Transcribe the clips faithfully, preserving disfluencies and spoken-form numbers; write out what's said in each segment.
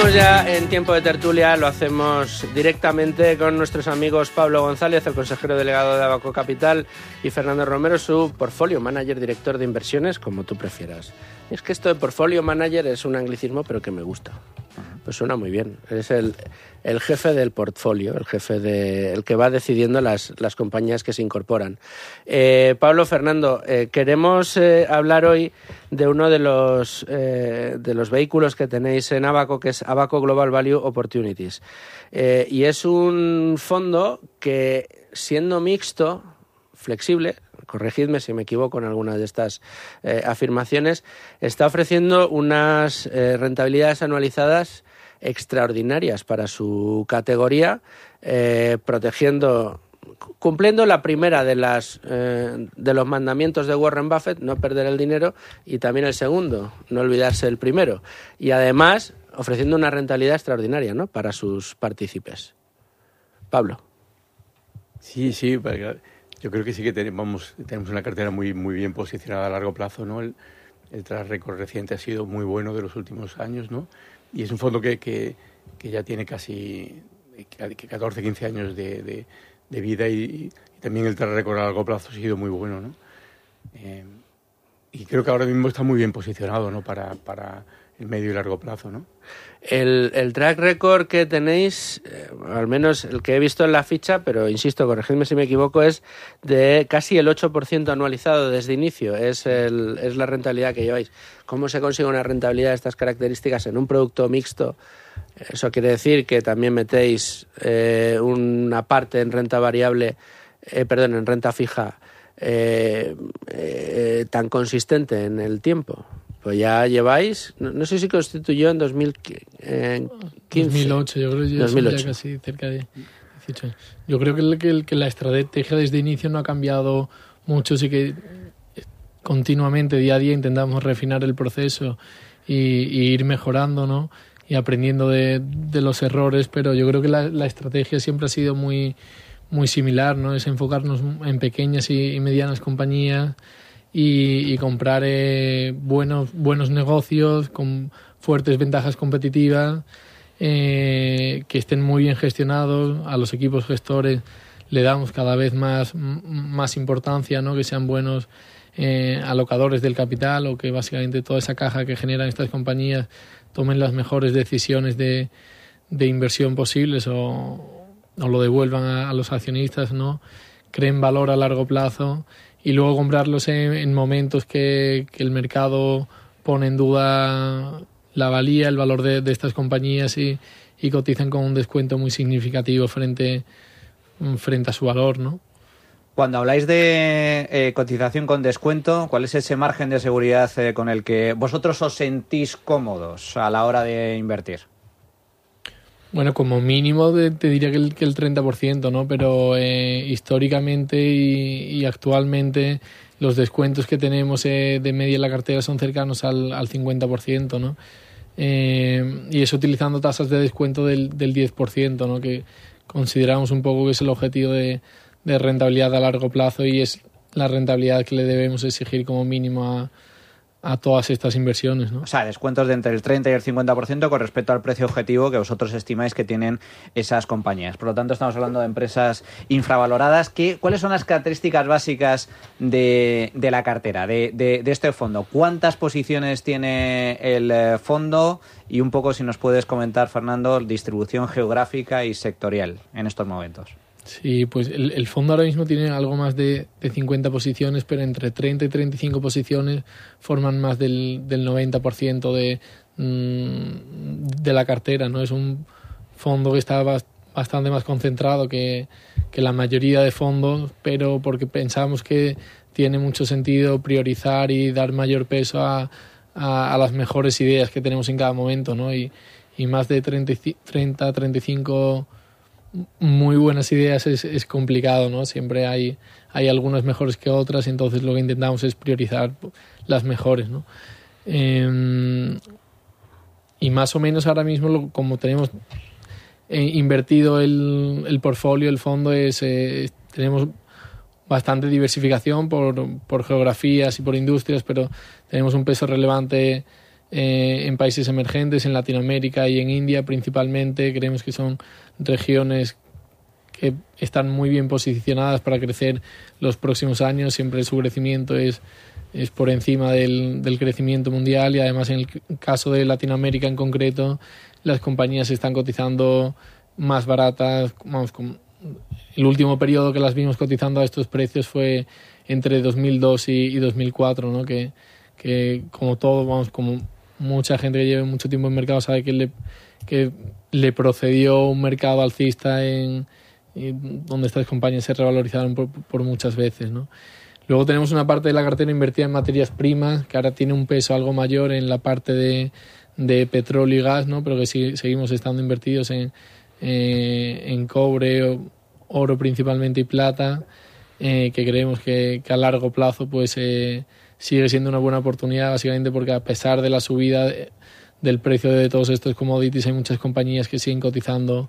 Entramos ya en tiempo de tertulia, lo hacemos directamente con nuestros amigos Pablo González, el consejero delegado de Abaco Capital, y Fernando Romero, su portfolio manager, director de inversiones, como tú prefieras. Es que esto de portfolio manager es un anglicismo, pero que me gusta. Pues suena muy bien. Es el, el jefe del portfolio, el jefe de, el que va decidiendo las, las compañías que se incorporan. Eh, Pablo, Fernando, eh, queremos eh, hablar hoy de uno de los, eh, de los vehículos que tenéis en Abaco, que es Abaco Global Value Opportunities. Eh, y es un fondo que, siendo mixto, flexible, corregidme si me equivoco en alguna de estas eh, afirmaciones, está ofreciendo unas eh, rentabilidades anualizadas extraordinarias para su categoría, eh, protegiendo, cumpliendo la primera de las eh, de los mandamientos de Warren Buffett, no perder el dinero, y también el segundo, no olvidarse el primero, y además ofreciendo una rentabilidad extraordinaria, ¿no?, para sus partícipes. Pablo. Sí, sí, yo creo que sí que tenemos, tenemos una cartera muy, muy bien posicionada a largo plazo, ¿no? El, el track record reciente ha sido muy bueno de los últimos años, ¿no? Y es un fondo que, que, que ya tiene casi catorce, quince años de, de, de vida y, y también el track record a largo plazo ha sido muy bueno, ¿no? Eh, y creo que ahora mismo está muy bien posicionado, ¿no?, para, para el medio y largo plazo, ¿no? El, el track record que tenéis, eh, al menos el que he visto en la ficha, pero insisto, corregidme si me equivoco, es de casi el ocho por ciento anualizado desde inicio. Es, el, es la rentabilidad que lleváis. ¿Cómo se consigue una rentabilidad de estas características en un producto mixto? Eso quiere decir que también metéis eh, una parte en renta variable, eh, perdón, en renta fija, eh, eh, tan consistente en el tiempo. Pues ya lleváis, no, no sé si constituyó en dos mil quince. dos mil ocho, yo creo que ya, dos mil ocho. Ya casi cerca de dieciocho años. Yo creo que, el, que, el, que la estrategia desde inicio no ha cambiado mucho, sí que continuamente, día a día, intentamos refinar el proceso y, y ir mejorando, ¿no?, y aprendiendo de, de los errores, pero yo creo que la, la estrategia siempre ha sido muy, muy similar, ¿no? Es enfocarnos en pequeñas y, y medianas compañías y, y comprar eh, buenos, buenos negocios con fuertes ventajas competitivas, eh, que estén muy bien gestionados. A los equipos gestores le damos cada vez más, más importancia, ¿no?, que sean buenos eh, alocadores del capital, o que básicamente toda esa caja que generan estas compañías tomen las mejores decisiones de, de inversión posibles, o, o lo devuelvan a, a los accionistas, ¿no?, creen valor a largo plazo, y luego comprarlos en, en momentos que, que el mercado pone en duda la valía, el valor de, de estas compañías, y, y cotizan con un descuento muy significativo frente, frente a su valor, ¿no? Cuando habláis de eh, cotización con descuento, ¿cuál es ese margen de seguridad eh, con el que vosotros os sentís cómodos a la hora de invertir? Bueno, como mínimo te, te diría que el, que el treinta por ciento, ¿no? Pero eh, históricamente y, y actualmente los descuentos que tenemos eh, de media en la cartera son cercanos al, al cincuenta por ciento, ¿no? Eh, y eso utilizando tasas de descuento del, del diez por ciento, ¿no?, que consideramos un poco que es el objetivo de, de rentabilidad a largo plazo, y es la rentabilidad que le debemos exigir como mínimo a, a todas estas inversiones, ¿no? O sea, descuentos de entre el treinta y el cincuenta por ciento con respecto al precio objetivo que vosotros estimáis que tienen esas compañías. Por lo tanto, estamos hablando de empresas infravaloradas. ¿Qué, ¿Cuáles son las características básicas de, de la cartera, de, de, de este fondo? ¿Cuántas posiciones tiene el fondo? Y un poco, si nos puedes comentar, Fernando, distribución geográfica y sectorial en estos momentos. Sí, pues el, el fondo ahora mismo tiene algo más de, de cincuenta posiciones, pero entre treinta y treinta y cinco posiciones forman más del, del noventa por ciento de, de la cartera, ¿no? Es un fondo que está bastante más concentrado que, que la mayoría de fondos, pero porque pensamos que tiene mucho sentido priorizar y dar mayor peso a, a, a las mejores ideas que tenemos en cada momento, ¿no? Y, y más de treinta, treinta y cinco muy buenas ideas es, es complicado, ¿no? Siempre hay, hay algunas mejores que otras, entonces lo que intentamos es priorizar las mejores, ¿no? Eh, y más o menos ahora mismo, lo, como tenemos eh, invertido el, el portfolio, el fondo, es eh, tenemos bastante diversificación por, por geografías y por industrias, pero tenemos un peso relevante eh, en países emergentes, en Latinoamérica y en India principalmente. Creemos que son regiones que están muy bien posicionadas para crecer los próximos años. Siempre su crecimiento es, es por encima del, del crecimiento mundial, y además en el caso de Latinoamérica en concreto, las compañías están cotizando más baratas. Vamos, con el último periodo que las vimos cotizando a estos precios fue entre dos mil dos y, y dos mil cuatro, ¿no? Que, que como todo, vamos, como mucha gente que lleva mucho tiempo en mercado sabe que le, que le procedió un mercado alcista en y donde estas compañías se revalorizaron por, por muchas veces, ¿no? Luego tenemos una parte de la cartera invertida en materias primas, que ahora tiene un peso algo mayor en la parte de, de petróleo y gas, ¿no? Pero que sí, seguimos estando invertidos en, eh, en cobre, oro principalmente y plata, eh, que creemos que, que a largo plazo pues eh, sigue siendo una buena oportunidad, básicamente porque a pesar de la subida de, del precio de todos estos commodities, hay muchas compañías que siguen cotizando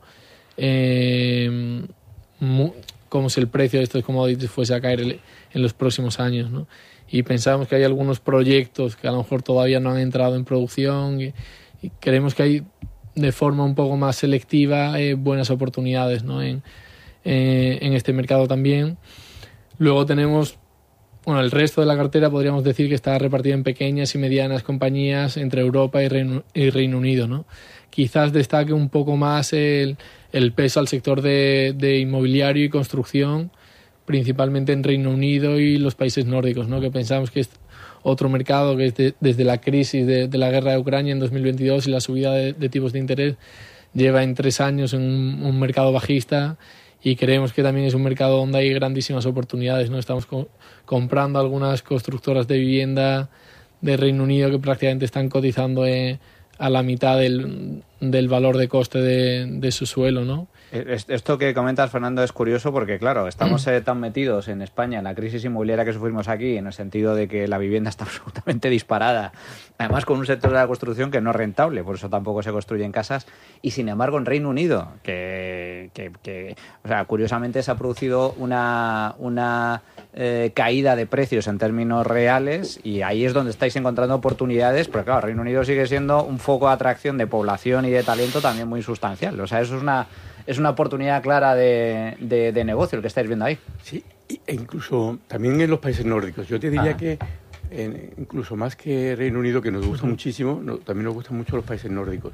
Eh, mu- como si el precio de estos commodities fuese a caer en los próximos años, ¿no? Y pensamos que hay algunos proyectos que a lo mejor todavía no han entrado en producción, y, y creemos que hay de forma un poco más selectiva eh, buenas oportunidades, ¿no? en, eh, en este mercado también. Luego tenemos, bueno, el resto de la cartera podríamos decir que está repartida en pequeñas y medianas compañías entre Europa y Reino, y Reino Unido, ¿no? Quizás destaque un poco más el, el peso al sector de, de inmobiliario y construcción, principalmente en Reino Unido y los países nórdicos, ¿no? Que pensamos que es otro mercado que es de, desde la crisis de, de la guerra de Ucrania en dos mil veintidós y la subida de, de tipos de interés lleva en tres años en un, un mercado bajista, y creemos que también es un mercado donde hay grandísimas oportunidades, ¿no? Estamos co- comprando algunas constructoras de vivienda de Reino Unido que prácticamente están cotizando eh, a la mitad del, del valor de coste de, de su suelo, ¿no? Esto que comentas, Fernando, es curioso porque, claro, estamos eh, tan metidos en España en la crisis inmobiliaria que sufrimos aquí, en el sentido de que la vivienda está absolutamente disparada, además con un sector de la construcción que no es rentable, por eso tampoco se construyen casas, y sin embargo en Reino Unido, que, que, que o sea, curiosamente se ha producido una, una eh, caída de precios en términos reales, y ahí es donde estáis encontrando oportunidades, porque claro, Reino Unido sigue siendo un foco de atracción de población y de talento también muy sustancial, o sea, eso es una... Es una oportunidad clara de, de, de negocio el que estáis viendo ahí. Sí, e incluso también en los países nórdicos. Yo te diría ah. que en, incluso más que Reino Unido, que nos gusta uh-huh. muchísimo, no, también nos gustan mucho los países nórdicos,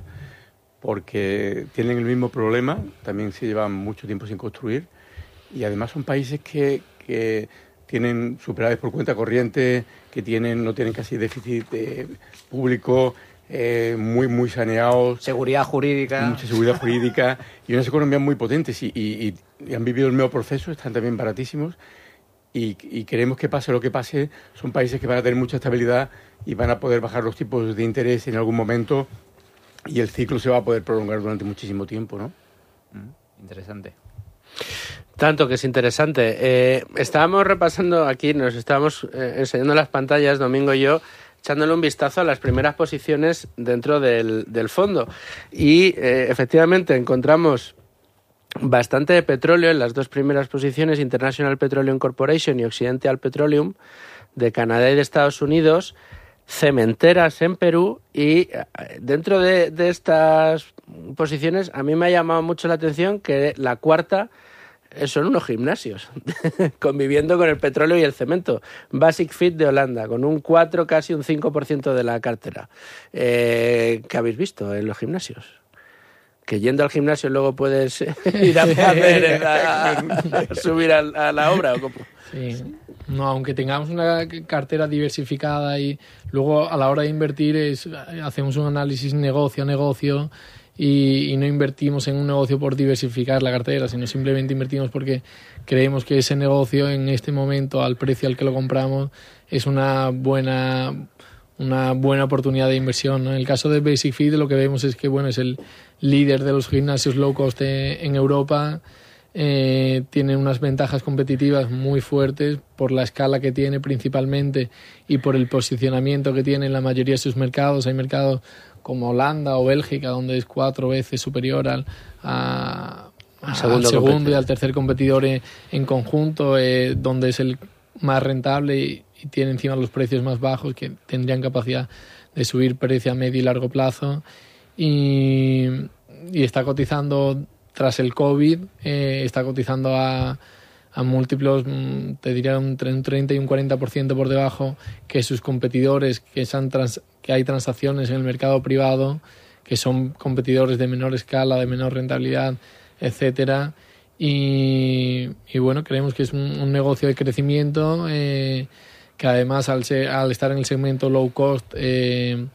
porque tienen el mismo problema, también se llevan mucho tiempo sin construir, y además son países que, que tienen superávit por cuenta corriente, que tienen no tienen casi déficit eh, público, Eh, muy muy saneados, seguridad jurídica, mucha seguridad jurídica y unas economías muy potentes, y, y, y han vivido el mismo proceso, están también baratísimos, y, y queremos que pase lo que pase, son países que van a tener mucha estabilidad y van a poder bajar los tipos de interés en algún momento, y el ciclo se va a poder prolongar durante muchísimo tiempo, ¿no? Mm, interesante. Tanto que es interesante. Eh, estábamos repasando aquí, nos estábamos eh, enseñando las pantallas, Domingo y yo, echándole un vistazo a las primeras posiciones dentro del, del fondo. Y eh, efectivamente encontramos bastante de petróleo en las dos primeras posiciones, International Petroleum Corporation y Occidental Petroleum, de Canadá y de Estados Unidos, cementeras en Perú, y dentro de, de estas posiciones a mí me ha llamado mucho la atención que la cuarta son unos gimnasios conviviendo con el petróleo y el cemento. Basic Fit de Holanda, con un cuatro, casi un cinco por ciento de la cartera. Eh, ¿Qué habéis visto en los gimnasios? Que yendo al gimnasio luego puedes ir a, hacer, a, a subir a, a la obra. ¿O cómo? Sí. No, aunque tengamos una cartera diversificada y luego a la hora de invertir es, hacemos un análisis negocio a negocio, y, y no invertimos en un negocio por diversificar la cartera, sino simplemente invertimos porque creemos que ese negocio en este momento, al precio al que lo compramos, es una buena una buena oportunidad de inversión, ¿no? En el caso de Basic Fit, lo que vemos es que bueno, es el líder de los gimnasios low cost en Europa. Eh, tiene unas ventajas competitivas muy fuertes por la escala que tiene principalmente y por el posicionamiento que tiene en la mayoría de sus mercados. Hay mercados como Holanda o Bélgica donde es cuatro veces superior al, a, a, segundo, al segundo y al tercer competidor en, en conjunto, eh, donde es el más rentable y, y tiene encima los precios más bajos, que tendrían capacidad de subir precio a medio y largo plazo y, y está cotizando tras el COVID, eh, está cotizando a, a múltiplos, te diría entre un treinta y un cuarenta por ciento por debajo que sus competidores, que, sean trans, que hay transacciones en el mercado privado, que son competidores de menor escala, de menor rentabilidad, etcétera. Y, y bueno, creemos que es un, un negocio de crecimiento eh, que además al, ser, al estar en el segmento low cost, eh,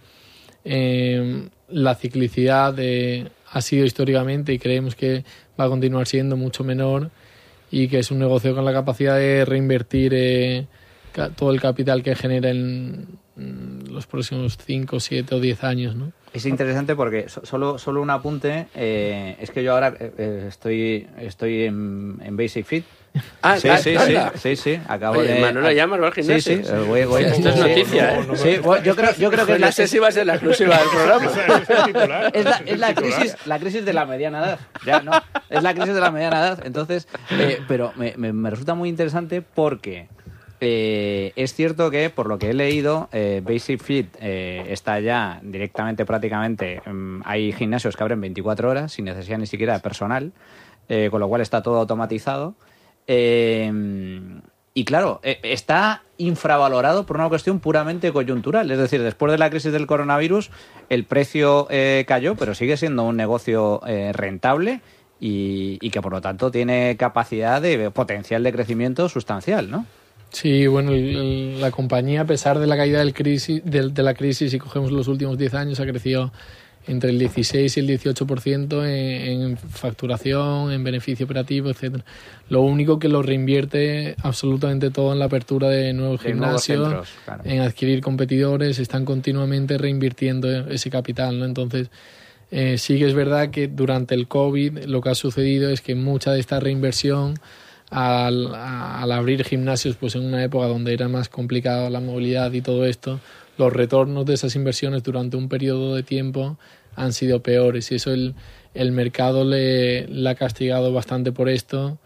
eh, la ciclicidad eh, ha sido históricamente y creemos que va a continuar siendo mucho menor y que es un negocio con la capacidad de reinvertir eh, ca- todo el capital que genera en, en los próximos cinco, siete o diez años, ¿no? Es interesante porque so- solo, solo un apunte, eh, es que yo ahora eh, estoy, estoy en, en Basic Fit. Ah, Sí, ah, sí, sí, anda. sí, sí, acabo Oye, de... Manolo, llamas, va al Sí, gimnasio. sí, eh, voy, voy. Esto es sí. noticia, ¿eh? no, no, Sí, bueno, yo creo, yo creo que es No la, sé si va a ser la exclusiva del programa. Ese es el titular, es la, ese es es el la titular. crisis, la crisis de la mediana edad. Ya, ¿no? Es la crisis de la mediana edad. Entonces, eh, pero me, me, me resulta muy interesante porque eh, es cierto que, por lo que he leído, eh, Basic Fit eh, está ya directamente, prácticamente, mm, hay gimnasios que abren veinticuatro horas sin necesidad ni siquiera de personal, eh, con lo cual está todo automatizado. Eh, y claro, eh, está infravalorado por una cuestión puramente coyuntural. Es decir, después de la crisis del coronavirus, el precio eh, cayó, pero sigue siendo un negocio eh, rentable y, y que, por lo tanto, tiene capacidad de potencial de crecimiento sustancial, ¿no? Sí, bueno, el- el- la compañía, a pesar de la caída del crisis, del- de, la crisis, si cogemos los últimos diez años, ha crecido entre el dieciséis y el dieciocho por ciento en, en facturación, en beneficio operativo, etcétera. Lo único que lo reinvierte absolutamente todo en la apertura de nuevos De nuevos gimnasios, centros, claro. en adquirir competidores, están continuamente reinvirtiendo ese capital, ¿no? Entonces, eh, sí que es verdad que durante el COVID lo que ha sucedido es que mucha de esta reinversión al, al abrir gimnasios pues en una época donde era más complicada la movilidad y todo esto, los retornos de esas inversiones durante un periodo de tiempo han sido peores y eso el, el mercado le, le ha castigado bastante por esto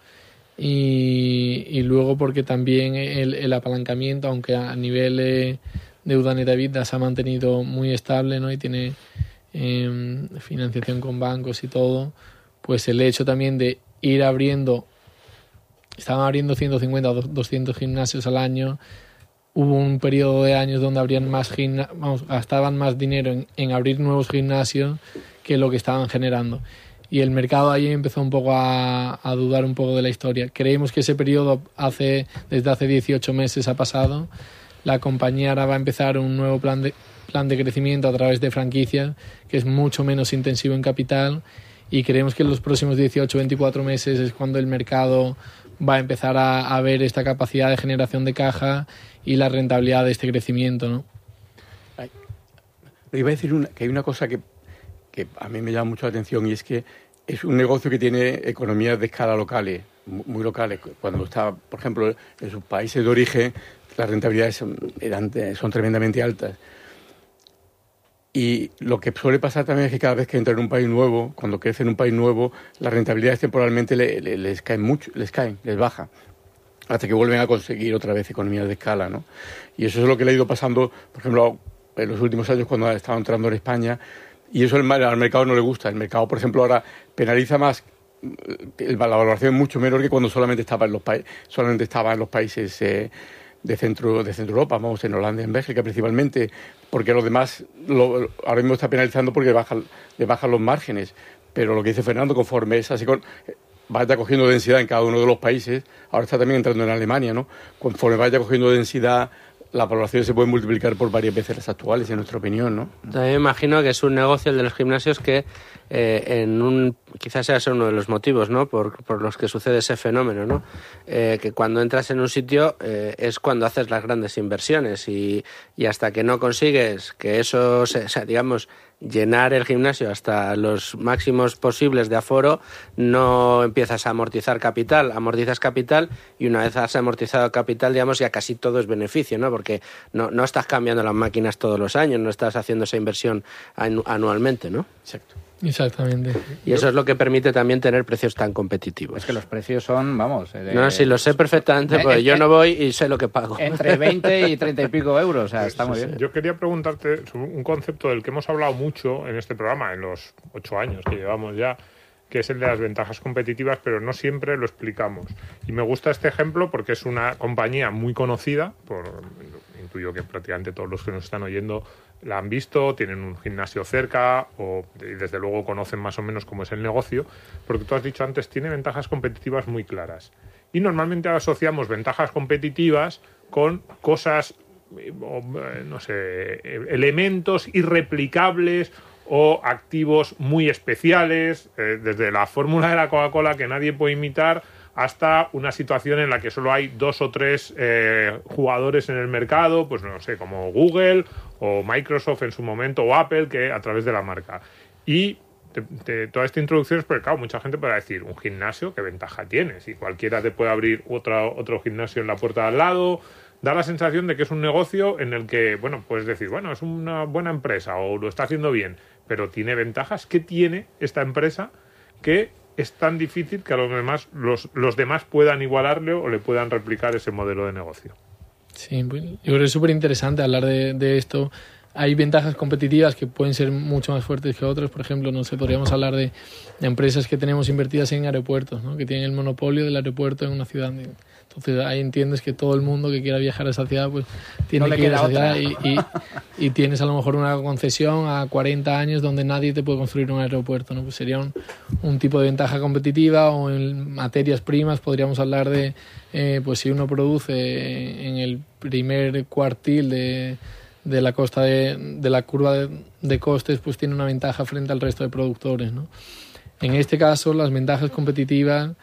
y, y luego porque también el, el apalancamiento, aunque a nivel de deuda neta EBITDA se ha mantenido muy estable, ¿no? Y tiene eh, financiación con bancos y todo, pues el hecho también de ir abriendo, estaban abriendo ciento cincuenta o doscientos gimnasios al año. Hubo un periodo de años donde abrían más gimna- vamos, gastaban más dinero en, en abrir nuevos gimnasios que lo que estaban generando. Y el mercado ahí empezó un poco a, a dudar un poco de la historia. Creemos que ese periodo hace, desde hace dieciocho meses ha pasado. La compañía ahora va a empezar un nuevo plan de, plan de crecimiento a través de franquicias, que es mucho menos intensivo en capital. Y creemos que en los próximos dieciocho a veinticuatro meses es cuando el mercado va a empezar a, a ver esta capacidad de generación de caja y la rentabilidad de este crecimiento, ¿no? Ay, iba a decir una, que hay una cosa que, que a mí me llama mucho la atención y es que es un negocio que tiene economías de escala locales, muy, muy locales. Cuando está, por ejemplo, en sus países de origen, las rentabilidades son, eran, son tremendamente altas. Y lo que suele pasar también es que cada vez que entra en un país nuevo, cuando crece en un país nuevo, las rentabilidades temporalmente le, le, les caen mucho, les caen, les baja, hasta que vuelven a conseguir otra vez economías de escala, ¿no? Y eso es lo que le ha ido pasando, por ejemplo, en los últimos años cuando ha estado entrando en España, y eso al, al mercado no le gusta. El mercado, por ejemplo, ahora penaliza más, la valoración es mucho menor que cuando solamente estaba en los, pa- solamente estaba en los países eh, de centro de Centro Europa, vamos, en Holanda y en Bélgica principalmente, porque los demás lo, ahora mismo está penalizando porque bajan, le bajan los márgenes. Pero lo que dice Fernando, conforme es así, con, vaya cogiendo densidad en cada uno de los países, ahora está también entrando en Alemania, ¿no? Conforme vaya cogiendo densidad, las valoraciones se pueden multiplicar por varias veces las actuales, en nuestra opinión, ¿no? También me imagino que es un negocio el de los gimnasios que eh, en un quizás sea ese uno de los motivos, ¿no? Por, por los que sucede ese fenómeno, ¿no? Eh, que cuando entras en un sitio eh, es cuando haces las grandes inversiones y, y hasta que no consigues que eso, se, o sea, digamos, llenar el gimnasio hasta los máximos posibles de aforo, no empiezas a amortizar capital, amortizas capital y una vez has amortizado capital, digamos, ya casi todo es beneficio, ¿no? Porque no, no estás cambiando las máquinas todos los años, no estás haciendo esa inversión anu- anualmente, ¿no? Exacto. Exactamente. Y eso es lo que permite también tener precios tan competitivos. Es que los precios son, vamos... Eh, no, sí, lo sé perfectamente, porque eh, yo eh, no voy y sé lo que pago. Entre veinte y treinta y pico euros, o sea, está muy bien. Yo quería preguntarte un concepto del que hemos hablado mucho en este programa, en los ocho años que llevamos ya, que es el de las ventajas competitivas, pero no siempre lo explicamos. Y me gusta este ejemplo porque es una compañía muy conocida, por, intuyo que prácticamente todos los que nos están oyendo la han visto, tienen un gimnasio cerca o y desde luego conocen más o menos cómo es el negocio, porque tú has dicho antes, tiene ventajas competitivas muy claras. Y normalmente asociamos ventajas competitivas con cosas, no sé, elementos irreplicables o activos muy especiales, eh, desde la fórmula de la Coca-Cola que nadie puede imitar hasta una situación en la que solo hay dos o tres eh, jugadores en el mercado, pues no sé, como Google o Microsoft en su momento o Apple, que a través de la marca. Y te, te, toda esta introducción es porque, claro, mucha gente puede decir, un gimnasio, ¿qué ventaja tiene? Si cualquiera te puede abrir otra, otro gimnasio en la puerta de al lado. Da la sensación de que es un negocio en el que, bueno, puedes decir, bueno, es una buena empresa o lo está haciendo bien, pero tiene ventajas. ¿Qué tiene esta empresa que es tan difícil que a los demás, los, los demás puedan igualarle o le puedan replicar ese modelo de negocio? Sí, pues yo creo que es súper interesante hablar de, de esto. Hay ventajas competitivas que pueden ser mucho más fuertes que otras. Por ejemplo, no sé, podríamos hablar de, de empresas que tenemos invertidas en aeropuertos, ¿no? Que tienen el monopolio del aeropuerto en una ciudad. Entonces ahí entiendes que todo el mundo que quiera viajar a esa ciudad pues tiene no que ir a esa otra. ciudad y, y, y tienes a lo mejor una concesión a cuarenta años donde nadie te puede construir un aeropuerto, ¿no? Pues sería un, un tipo de ventaja competitiva. O en materias primas podríamos hablar de eh, pues si uno produce en el primer cuartil de, de la costa de, de la curva de, de costes, pues tiene una ventaja frente al resto de productores, ¿no? En este caso las ventajas competitivas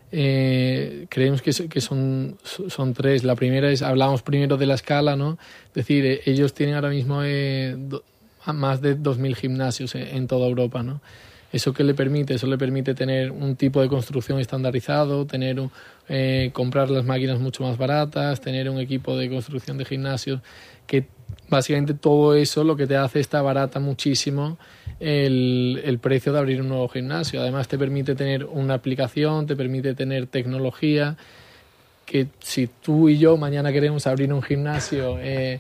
Eh, creemos que, que son, son tres. La primera es, hablamos primero de la escala, ¿no? Es decir, eh, ellos tienen ahora mismo eh, do, más de dos mil gimnasios en, en toda Europa, ¿no? ¿Eso qué le permite? Eso le permite tener un tipo de construcción estandarizado, tener un, eh, comprar las máquinas mucho más baratas, tener un equipo de construcción de gimnasios que básicamente todo eso lo que te hace es te abarata muchísimo el, el precio de abrir un nuevo gimnasio. Además te permite tener una aplicación, te permite tener tecnología que si tú y yo mañana queremos abrir un gimnasio, eh,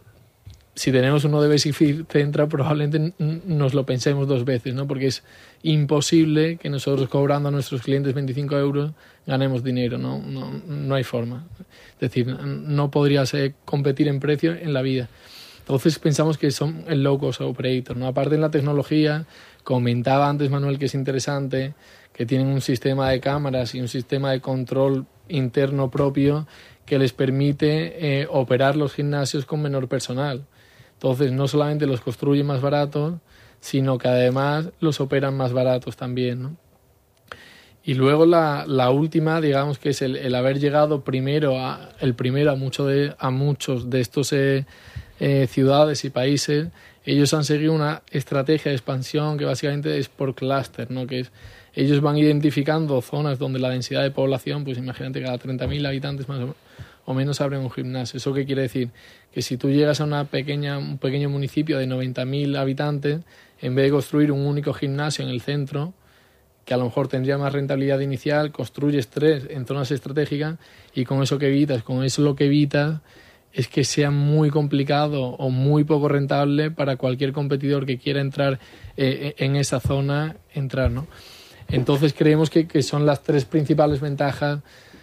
si tenemos uno de Basic Fit Centra probablemente nos lo pensemos dos veces, ¿no? Porque es imposible que nosotros cobrando a nuestros clientes veinticinco euros ganemos dinero, ¿no? No, no hay forma. Es decir, no podrías eh, competir en precio en la vida. Entonces pensamos que son el low cost operator, ¿no? Aparte en la tecnología, comentaba antes Manuel que es interesante, que tienen un sistema de cámaras y un sistema de control interno propio que les permite eh, operar los gimnasios con menor personal. Entonces no solamente los construyen más baratos, sino que además los operan más baratos también, ¿no? Y luego la, la última, digamos que es el, el haber llegado primero a, el primero a, mucho de, a muchos de estos eh, eh, ciudades y países. Ellos han seguido una estrategia de expansión que básicamente es por clúster, ¿no? Que es, ellos van identificando zonas donde la densidad de población, pues imagínate, cada treinta mil habitantes más o menos, o menos abren un gimnasio. ¿Eso qué quiere decir? Que si tú llegas a una pequeña, un pequeño municipio de noventa mil habitantes, en vez de construir un único gimnasio en el centro, que a lo mejor tendría más rentabilidad inicial, construyes tres en zonas estratégicas y con eso que evitas, con eso lo que evitas es que sea muy complicado o muy poco rentable para cualquier competidor que quiera entrar eh, en esa zona, entrar, ¿no? Entonces creemos que, que son las tres principales ventajas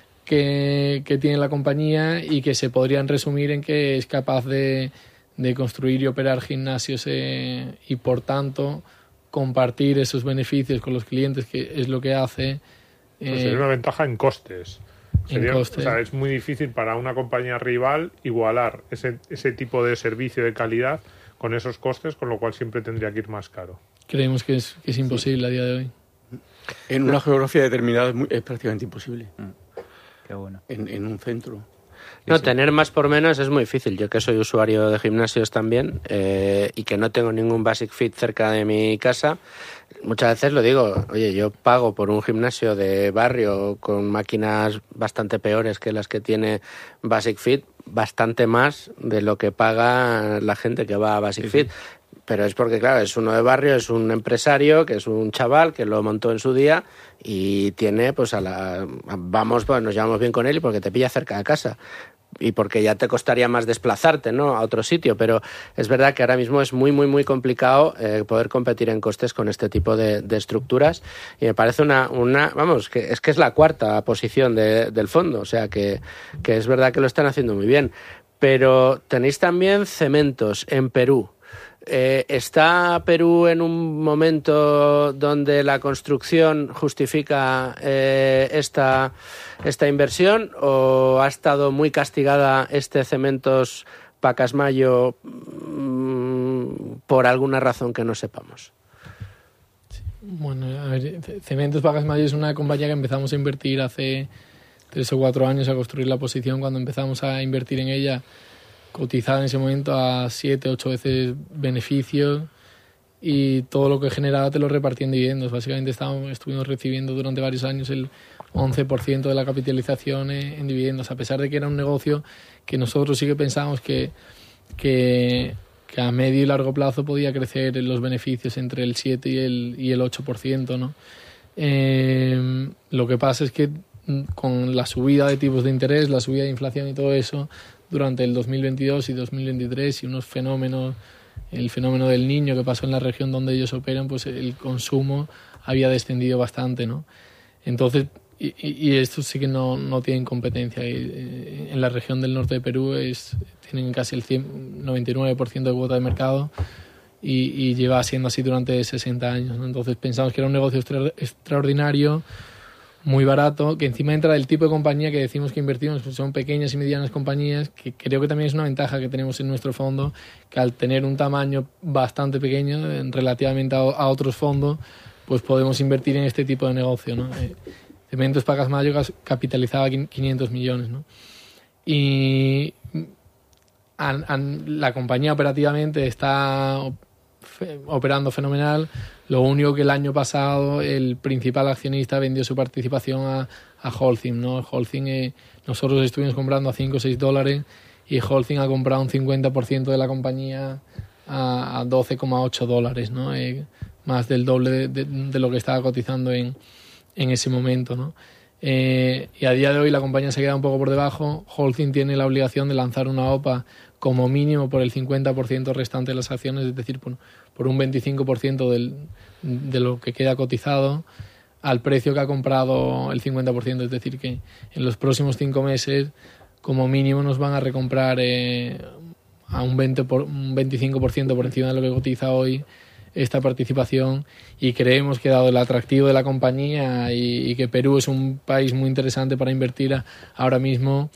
Que, que tiene la compañía y que se podrían resumir en que es capaz de, de construir y operar gimnasios eh, y por tanto compartir esos beneficios con los clientes, que es lo que hace. Eh, pues sería una ventaja en costes. Sería, en costes. O sea, es muy difícil para una compañía rival igualar ese, ese tipo de servicio de calidad con esos costes, con lo cual siempre tendría que ir más caro. Creemos que es, que es imposible sí. a día de hoy. En una geografía determinada es, muy, es prácticamente imposible. Mm. Qué bueno. En, en un centro. No, tener más por menos es muy difícil. Yo que soy usuario de gimnasios también eh, y que no tengo ningún Basic Fit cerca de mi casa, muchas veces lo digo, oye, yo pago por un gimnasio de barrio con máquinas bastante peores que las que tiene Basic Fit, bastante más de lo que paga la gente que va a Basic sí, Fit. Sí. pero es porque, claro, es uno de barrio, es un empresario, que es un chaval que lo montó en su día y tiene, pues, a la... Vamos, pues nos llevamos bien con él y porque te pilla cerca de casa. Y porque ya te costaría más desplazarte, ¿no?, a otro sitio, pero es verdad que ahora mismo es muy, muy, muy complicado eh, poder competir en costes con este tipo de, de estructuras, y me parece una, una vamos, que es que es la cuarta posición de, del fondo, o sea que, que es verdad que lo están haciendo muy bien. Pero tenéis también Cementos en Perú. Eh, ¿Está Perú en un momento donde la construcción justifica eh, esta, esta inversión, o ha estado muy castigada este Cementos Pacasmayo mmm, por alguna razón que no sepamos? Bueno, a ver, Cementos Pacasmayo es una compañía que empezamos a invertir hace tres o cuatro años, a construir la posición. Cuando empezamos a invertir en ella, cotizada en ese momento a siete, ocho veces beneficios, y todo lo que generaba te lo repartía en dividendos. Básicamente estábamos, estuvimos recibiendo durante varios años el once por ciento de la capitalización en, en dividendos, a pesar de que era un negocio que nosotros sí que pensábamos que, que, que a medio y largo plazo podía crecer en los beneficios entre el siete y el, y el ocho por ciento, ¿no? Eh, lo que pasa es que con la subida de tipos de interés, la subida de inflación y todo eso, durante el dos mil veintidós y dos mil veintitrés, y unos fenómenos, el fenómeno del Niño que pasó en la región donde ellos operan, pues el consumo había descendido bastante, ¿no? Entonces, y, y esto sí que no, no tienen competencia. En la región del norte de Perú es, tienen casi el cien, noventa y nueve por ciento de cuota de mercado, y, y lleva siendo así durante sesenta años, ¿no? Entonces pensamos que era un negocio extra, extraordinario, muy barato, que encima entra del tipo de compañía que decimos que invertimos, pues son pequeñas y medianas compañías, que creo que también es una ventaja que tenemos en nuestro fondo, que al tener un tamaño bastante pequeño relativamente a, a otros fondos, pues podemos invertir en este tipo de negocio, ¿no? Eh, Cementos Pacasmayo capitalizaba quinientos millones, ¿no? Y an, an, la compañía operativamente está operando fenomenal. Lo único que el año pasado el principal accionista vendió su participación a, a Holcim, ¿no? Holcim, eh, nosotros estuvimos comprando a cinco o seis dólares y Holcim ha comprado un cincuenta por ciento de la compañía a, a doce coma ocho dólares, ¿no? Eh, más del doble de, de, de lo que estaba cotizando en, en ese momento, ¿no? Eh, y a día de hoy la compañía se queda un poco por debajo. Holcim tiene la obligación de lanzar una O P A como mínimo por el cincuenta por ciento restante de las acciones, es decir, por, por un veinticinco por ciento del, de lo que queda cotizado al precio que ha comprado el cincuenta por ciento. Es decir, que en los próximos cinco meses como mínimo nos van a recomprar eh, a un, veinte por, un veinticinco por ciento por encima de lo que cotiza hoy esta participación, y creemos que dado el atractivo de la compañía y, y que Perú es un país muy interesante para invertir a, ahora mismo,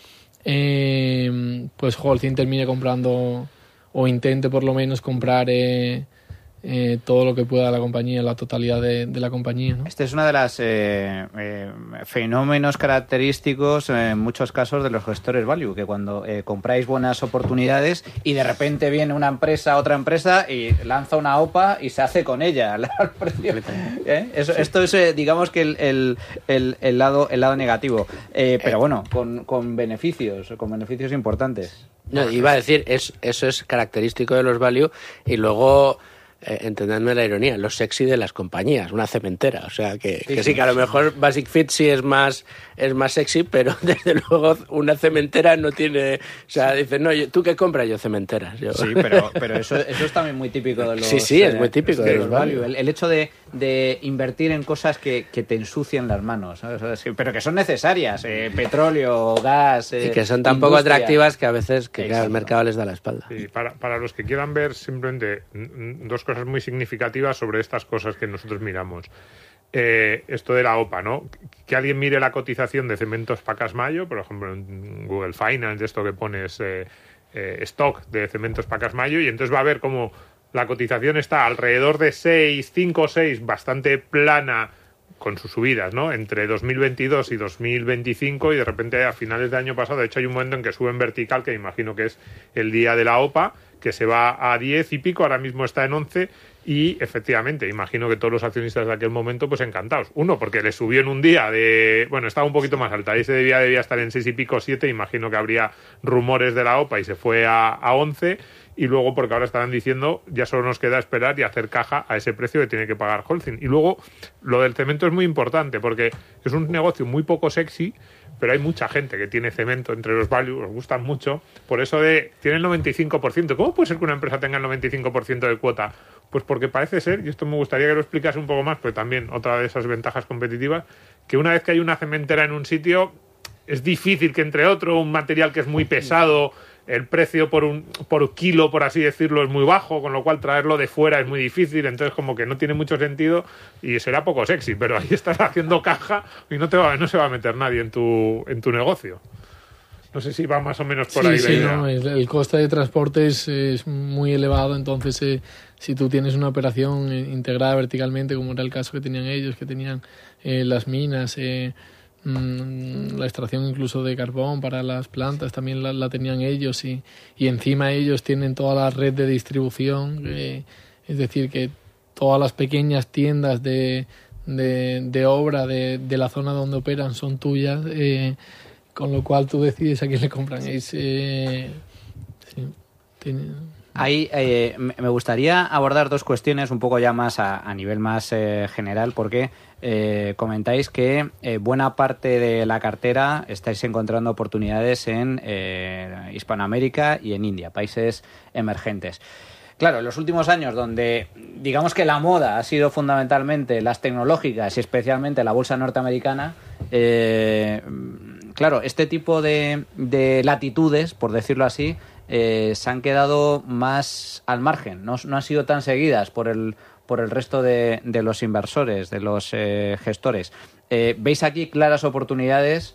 eh, pues Holcim termine comprando, o intente por lo menos comprar eh, eh, todo lo que pueda la compañía, la totalidad de, de la compañía, ¿no? Este es uno de los eh, eh, fenómenos característicos en muchos casos de los gestores value, que cuando eh, compráis buenas oportunidades y de repente viene una empresa, otra empresa y lanza una O P A y se hace con ella al precio. ¿Eh? Eso, sí. Esto es, eh, digamos que el, el, el, el, lado, el lado negativo. Eh, pero bueno, con, con beneficios, con beneficios importantes. No, iba a decir, es, eso es característico de los value, y luego... Eh, entendedme la ironía, lo sexy de las compañías, una cementera, o sea que sí, que, sí, que a lo mejor Basic Fit sí es más es más sexy, pero desde luego una cementera no tiene, o sea, dices, no, yo, ¿tú qué compras? Yo cementeras. Yo. Sí, pero, pero eso, eso es también muy típico de los... Sí, sí, es muy típico de, de los value. El, el hecho de, de invertir en cosas que, que te ensucian las manos, ¿sabes? Pero que son necesarias, eh, petróleo, gas... Eh, y que son tan industria. Poco atractivas que a veces que claro, el mercado les da la espalda. Sí, para, para los que quieran ver simplemente dos cosas muy significativas sobre estas cosas que nosotros miramos. Eh, esto de la O P A, ¿no? Que alguien mire la cotización de Cementos Pacasmayo, por ejemplo en Google Finance, esto que pones eh, eh, stock de Cementos Pacasmayo, y entonces va a ver cómo la cotización está alrededor de seis, cinco o seis, bastante plana, con sus subidas, ¿no? Entre dos mil veintidós y dos mil veinticinco, y de repente a finales de año pasado, de hecho hay un momento en que sube en vertical, que imagino que es el día de la O P A, que se va a diez y pico, ahora mismo está en once, y efectivamente, imagino que todos los accionistas de aquel momento, pues encantados. Uno, porque le subió en un día de... Bueno, estaba un poquito más alta, ese debía, debía estar en seis y pico, siete, imagino que habría rumores de la O P A y se fue a, a once, y luego porque ahora estarán diciendo ya solo nos queda esperar y hacer caja a ese precio que tiene que pagar Holcim. Y luego lo del cemento es muy importante porque es un negocio muy poco sexy, pero hay mucha gente que tiene cemento entre los values, os gustan mucho, por eso de tiene el noventa y cinco por ciento. ¿Cómo puede ser que una empresa tenga el noventa y cinco por ciento de cuota? Pues porque parece ser, y esto me gustaría que lo explicase un poco más, pero también otra de esas ventajas competitivas, que una vez que hay una cementera en un sitio, es difícil que entre otro, un material que es muy pesado, el precio por un por kilo, por así decirlo, es muy bajo, con lo cual traerlo de fuera es muy difícil, entonces como que no tiene mucho sentido y será poco sexy, pero ahí estás haciendo caja y no te va, no se va a meter nadie en tu en tu negocio. No sé si va más o menos por sí, ahí sí, la idea. No, el, el coste de transporte es, es muy elevado, entonces eh, si tú tienes una operación integrada verticalmente, como era el caso que tenían ellos, que tenían eh, las minas, eh, la extracción incluso de carbón para las plantas también la, la tenían ellos y, y encima ellos tienen toda la red de distribución, eh, es decir que todas las pequeñas tiendas de, de, de obra de, de la zona donde operan son tuyas, eh, con lo cual tú decides a quién le compran. Es, eh, sí, tiene... Ahí eh, me gustaría abordar dos cuestiones un poco ya más a, a nivel más eh, general, porque eh, comentáis que eh, buena parte de la cartera estáis encontrando oportunidades en eh, Hispanoamérica y en India, países emergentes. Claro, en los últimos años, donde digamos que la moda ha sido fundamentalmente las tecnológicas y especialmente la bolsa norteamericana, eh, claro, este tipo de, de latitudes, por decirlo así, Eh, se han quedado más al margen, no, no han sido tan seguidas por el, por el resto de, de los inversores, de los eh, gestores. Eh, ¿Veis aquí claras oportunidades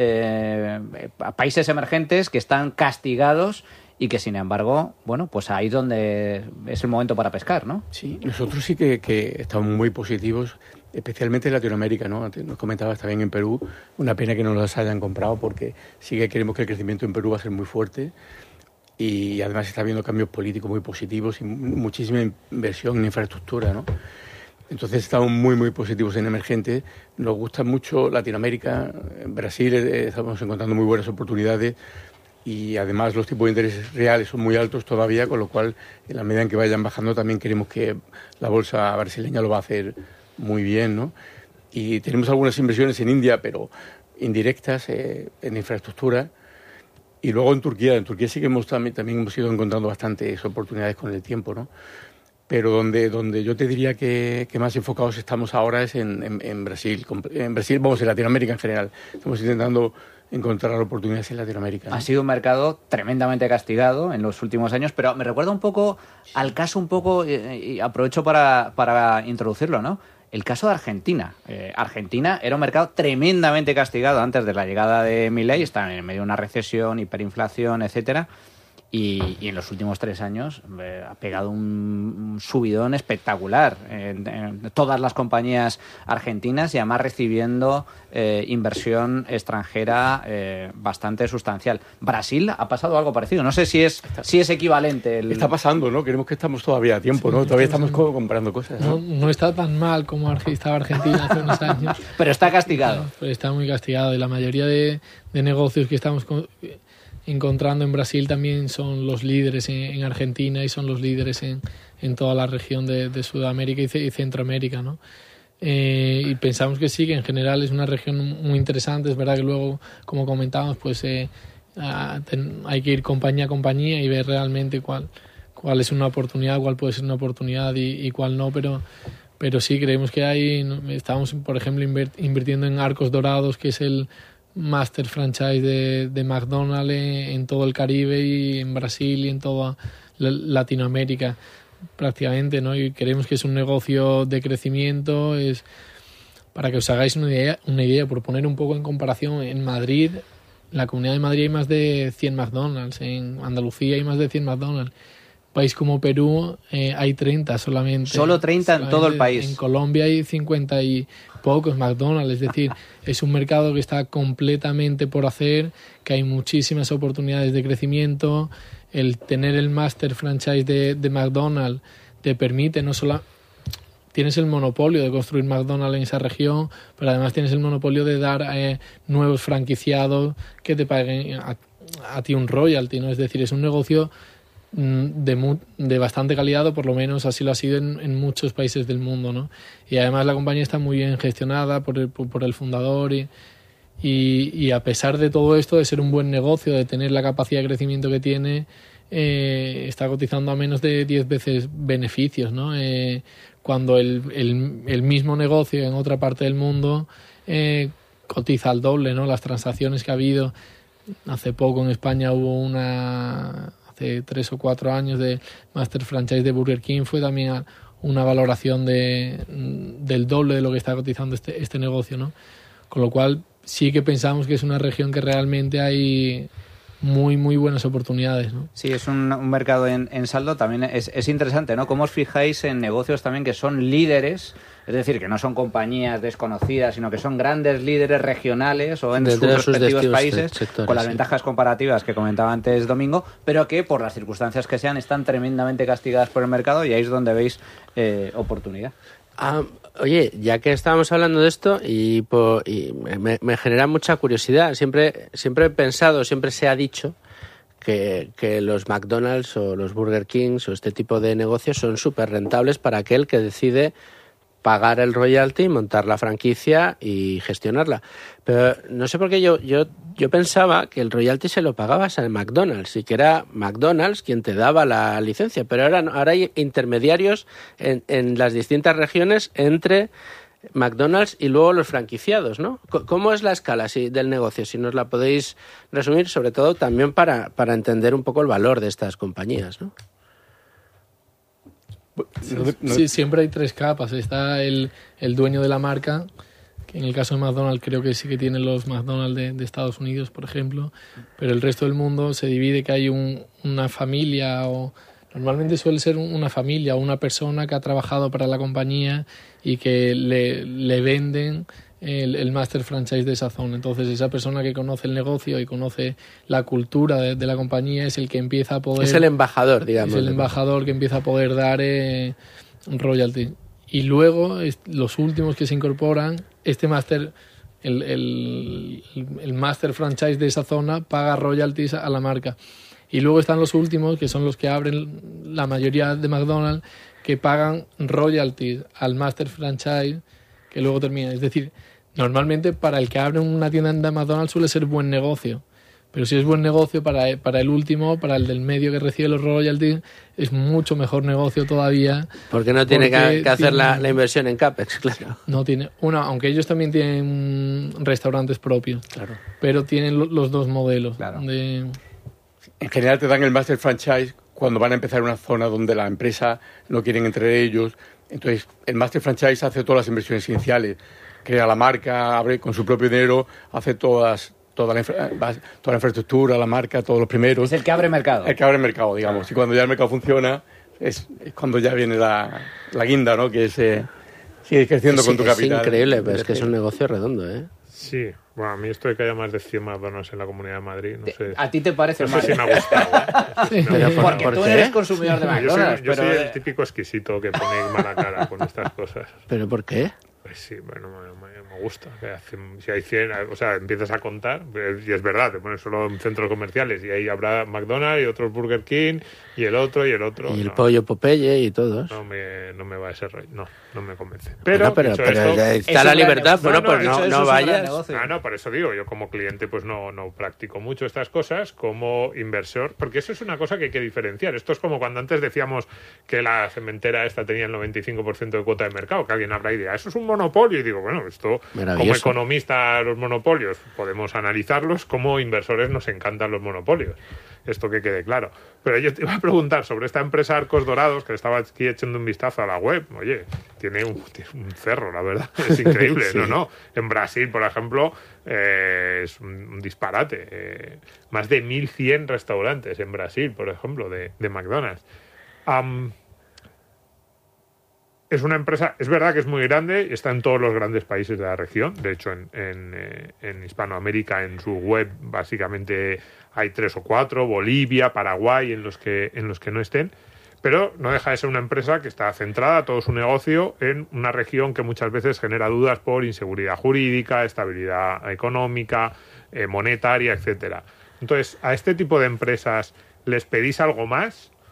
eh, a países emergentes que están castigados y que, sin embargo, bueno, pues ahí es donde es el momento para pescar, ¿no? Sí, nosotros sí que, que estamos muy positivos, especialmente en Latinoamérica, ¿no? Nos comentabas también en Perú, una pena que no las hayan comprado porque sí que creemos que el crecimiento en Perú va a ser muy fuerte. Y además está habiendo cambios políticos muy positivos y muchísima inversión en infraestructura, ¿no? Entonces estamos muy, muy positivos en emergentes. Nos gusta mucho Latinoamérica. En Brasil eh, estamos encontrando muy buenas oportunidades y además los tipos de intereses reales son muy altos todavía, con lo cual en la medida en que vayan bajando también queremos que la bolsa brasileña lo va a hacer muy bien, ¿no? Y tenemos algunas inversiones en India, pero indirectas, eh, en infraestructura. Y luego en Turquía, en Turquía sí que hemos también, también hemos ido encontrando bastantes oportunidades con el tiempo, ¿no? Pero donde, donde yo te diría que, que más enfocados estamos ahora es en, en, en Brasil. En Brasil, vamos, en Latinoamérica en general. Estamos intentando encontrar oportunidades en Latinoamérica, ¿no? Ha sido un mercado tremendamente castigado en los últimos años, pero me recuerda un poco al caso un poco, y aprovecho para, para introducirlo, ¿no? El caso de Argentina. Eh, Argentina era un mercado tremendamente castigado antes de la llegada de Milei, está en medio de una recesión, hiperinflación, etcétera. Y, y en los últimos tres años eh, ha pegado un, un subidón espectacular en, en todas las compañías argentinas y además recibiendo eh, inversión extranjera eh, bastante sustancial. Brasil ha pasado algo parecido. No sé si es si es equivalente. El... Está pasando, ¿no? Creemos que estamos todavía a tiempo, sí, ¿no? Todavía estamos sí. comprando cosas, ¿no? No, no está tan mal como estaba Argentina hace unos años. Pero está castigado. Pero está muy castigado y la mayoría de, de negocios que estamos con, encontrando en Brasil también son los líderes en, en Argentina y son los líderes en, en toda la región de, de Sudamérica y, y Centroamérica, ¿no? Eh, y pensamos que sí, que en general es una región muy interesante. Es verdad que luego, como comentábamos, pues eh, a, ten, hay que ir compañía a compañía y ver realmente cuál, cuál es una oportunidad, cuál puede ser una oportunidad y, y cuál no, pero pero sí creemos que hay. Estamos, por ejemplo, invirtiendo en Arcos Dorados, que es el master franchise de, de McDonald's en todo el Caribe y en Brasil y en toda Latinoamérica prácticamente, ¿no? Y creemos que es un negocio de crecimiento. Es para que os hagáis una idea, una idea por poner un poco en comparación, en Madrid, en la Comunidad de Madrid hay más de cien McDonald's, en Andalucía hay más de cien McDonald's. País como Perú eh, hay treinta solamente. Solo treinta solamente en todo el país. En Colombia hay cincuenta y pocos McDonald's, es decir, es un mercado que está completamente por hacer, que hay muchísimas oportunidades de crecimiento. El tener el master franchise de, de McDonald's te permite no solo... Tienes el monopolio de construir McDonald's en esa región, pero además tienes el monopolio de dar eh, nuevos franquiciados que te paguen a, a ti un royalty, ¿no? Es decir, es un negocio de, mu de bastante calidad, o por lo menos así lo ha sido en, en muchos países del mundo, ¿no? Y además la compañía está muy bien gestionada por el, por el fundador y, y, y a pesar de todo esto, de ser un buen negocio, de tener la capacidad de crecimiento que tiene, eh, está cotizando a menos de diez veces beneficios, ¿no? Eh, cuando el, el, el mismo negocio en otra parte del mundo eh, cotiza al doble, ¿no? Las transacciones que ha habido, hace poco en España hubo una, hace tres o cuatro años, de Master Franchise de Burger King, fue también una valoración de, del doble de lo que está cotizando este, este negocio, ¿no? Con lo cual sí que pensamos que es una región que realmente hay muy, muy buenas oportunidades, ¿no? Sí, es un, un mercado en, en saldo. También es, es interesante, ¿no? ¿Cómo os fijáis en negocios también que son líderes? Es decir, que no son compañías desconocidas, sino que son grandes líderes regionales o en sus respectivos países, sectores, con las sí. ventajas comparativas que comentaba antes Domingo, pero que por las circunstancias que sean están tremendamente castigadas por el mercado, y ahí es donde veis eh, oportunidad. Ah, oye, ya que estábamos hablando de esto y, por, y me, me genera mucha curiosidad, siempre, siempre he pensado, siempre se ha dicho que, que los McDonald's o los Burger Kings o este tipo de negocios son súper rentables para aquel que decide pagar el royalty, montar la franquicia y gestionarla. Pero no sé por qué yo, yo, yo pensaba que el royalty se lo pagabas al McDonald's y que era McDonald's quien te daba la licencia, pero ahora, ahora hay intermediarios en, en las distintas regiones entre McDonald's y luego los franquiciados, ¿no? ¿Cómo es la escala si, del negocio? Si nos la podéis resumir, sobre todo también para, para entender un poco el valor de estas compañías, ¿no? Sí, sí, siempre hay tres capas. Está el, el dueño de la marca, que en el caso de McDonald's creo que sí que tienen los McDonald's de, de Estados Unidos, por ejemplo, pero el resto del mundo se divide, que hay un, una familia, o normalmente suele ser una familia o una persona que ha trabajado para la compañía y que le, le venden el, el master franchise de esa zona. Entonces esa persona que conoce el negocio y conoce la cultura de, de la compañía es el que empieza a poder... Es el embajador, digamos. Es el embajador que empieza a poder dar eh, royalty. Y luego es, los últimos que se incorporan, este master, el, el, el master franchise de esa zona paga royalties a la marca. Y luego están los últimos, que son los que abren la mayoría de McDonald's, que pagan royalties al master franchise que luego termina. Es decir, normalmente para el que abre una tienda de McDonald's suele ser buen negocio, pero si es buen negocio para, para el último, para el del medio que recibe los royalties, es mucho mejor negocio todavía. Porque no tiene porque que, que hacer tiene, la, la inversión en CAPEX, claro. No tiene una, aunque ellos también tienen restaurantes propios, claro, pero tienen lo, los dos modelos. Claro. De... En general te dan el master franchise cuando van a empezar una zona donde la empresa no quieren entre ellos. Entonces, el master franchise hace todas las inversiones iniciales, crea la marca, abre con su propio dinero, hace todas, toda, la infra, toda la infraestructura, la marca, todos los primeros. Es el que abre mercado. El que abre mercado, digamos. Y cuando ya el mercado funciona, es, es cuando ya viene la, la guinda, ¿no? Que es, eh, sigue creciendo es, con tu es capital. Es increíble, pero es que es un negocio redondo, ¿eh? Sí, bueno, a mí esto de que haya más de cien McDonald's en la Comunidad de Madrid, no sé. ¿A ti te parece no mal? sé si me ha gustado, ¿eh? Sí, pero me ¿por, porque ¿por tú qué? eres consumidor de McDonald's. Yo soy, yo pero... soy el típico exquisito que pone mala cara con estas cosas. ¿Pero por qué? Pues sí, bueno, me, me, me gusta. Si hay cien, o sea, empiezas a contar, y es verdad, te pones solo en centros comerciales y ahí habrá McDonald's y otros Burger King y el otro y el otro. Y el no, pollo Popeye y todos. No me, no me va ese rollo, no, no me convence. Pero, Pero, bueno, pero, pero esto, está la libertad, bueno, no, pues no, no, eso no vayas. Ah, no, por eso digo, yo como cliente pues no, no practico mucho estas cosas, como inversor, porque eso es una cosa que hay que diferenciar. Esto es como cuando antes decíamos que la cementera esta tenía el noventa y cinco por ciento de cuota de mercado, que alguien habrá idea, eso es un monopolio, y digo, bueno, esto como economista los monopolios podemos analizarlos, como inversores nos encantan los monopolios, esto que quede claro. Pero yo te iba a preguntar sobre esta empresa Arcos Dorados, que estaba aquí echando un vistazo a la web. Oye, tiene un, tiene un cerro, la verdad, es increíble. Sí. No, no. En Brasil, por ejemplo, eh, es un, un disparate. Eh, más de mil cien restaurantes en Brasil, por ejemplo, de, de McDonald's. Um, Es una empresa, es verdad que es muy grande, está en todos los grandes países de la región. De hecho, en, en, en Hispanoamérica, en su web, básicamente hay tres o cuatro, Bolivia, Paraguay, en los que, en los que no estén. Pero no deja de ser una empresa que está centrada todo su negocio en una región que muchas veces genera dudas por inseguridad jurídica, estabilidad económica, eh, monetaria, etcétera. Entonces, ¿a este tipo de empresas les pedís algo más?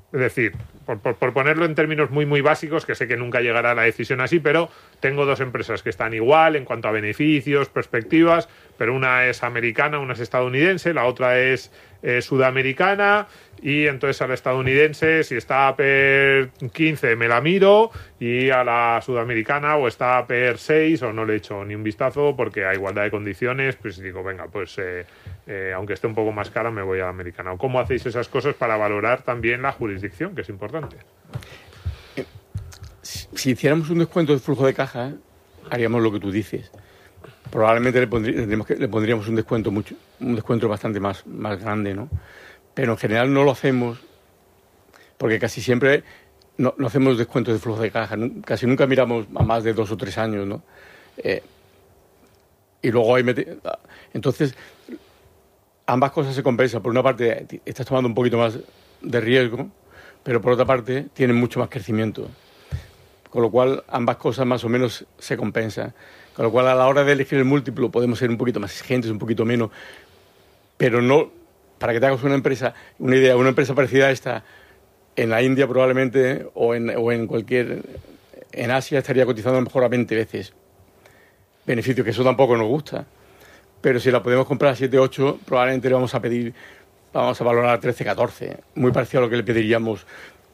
Es decir, por, por, por ponerlo en términos muy muy básicos, que sé que nunca llegará a la decisión así, pero tengo dos empresas que están igual en cuanto a beneficios, perspectivas, pero una es americana, una es estadounidense, la otra es eh, sudamericana, y entonces a la estadounidense, si está a per quince me la miro, y a la sudamericana o está a per seis o no le echo ni un vistazo porque a igualdad de condiciones, pues digo, venga, pues eh, eh, aunque esté un poco más cara me voy a la americana. ¿O cómo hacéis esas cosas para valorar también la jurisdicción, que es importante? Si, si hiciéramos un descuento de flujo de caja, haríamos lo que tú dices. Probablemente le, pondrí, le pondríamos un descuento mucho, un descuento bastante más, más grande, ¿no? Pero en general no lo hacemos porque casi siempre no, no hacemos descuentos de flujo de caja. No, casi nunca miramos a más de dos o tres años, ¿no? Eh, y luego hay... Meti- Entonces, ambas cosas se compensan. Por una parte, estás tomando un poquito más de riesgo, pero por otra parte, tienen mucho más crecimiento. Con lo cual, ambas cosas más o menos se compensan. Con lo cual, a la hora de elegir el múltiplo, podemos ser un poquito más exigentes, un poquito menos, pero no... Para que te hagas una empresa, una idea, una empresa parecida a esta, en la India probablemente, o en, o en cualquier... En Asia estaría cotizando a lo mejor a veinte veces. Beneficio, que eso tampoco nos gusta. Pero si la podemos comprar a siete, ocho, probablemente le vamos a pedir, vamos a valorar a trece, catorce. Muy parecido a lo que le pediríamos.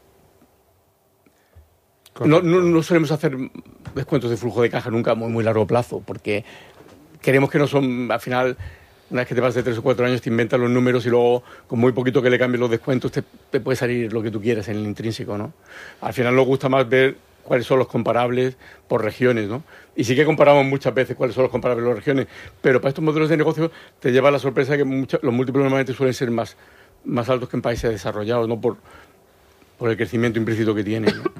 No, no, no solemos hacer descuentos de flujo de caja nunca a muy, muy largo plazo, porque queremos que no son, al final... Una vez que te vas de tres o cuatro años, te inventas los números y luego, con muy poquito que le cambies los descuentos, te, te puede salir lo que tú quieras en el intrínseco, ¿no? Al final nos gusta más ver cuáles son los comparables por regiones, ¿no? Y sí que comparamos muchas veces cuáles son los comparables por regiones, pero para estos modelos de negocio te lleva la sorpresa que mucho, los múltiplos normalmente suelen ser más, más altos que en países desarrollados, ¿no? Por, por el crecimiento implícito que tienen, ¿no?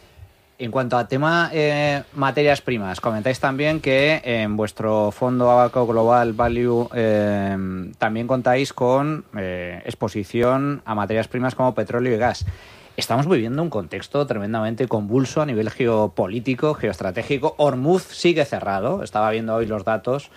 En cuanto a tema eh, materias primas, comentáis también que en vuestro fondo Abaco Global Value eh, también contáis con eh, exposición a materias primas como petróleo y gas. Estamos viviendo un contexto tremendamente convulso a nivel geopolítico, geoestratégico. Hormuz sigue cerrado, estaba viendo hoy los datos.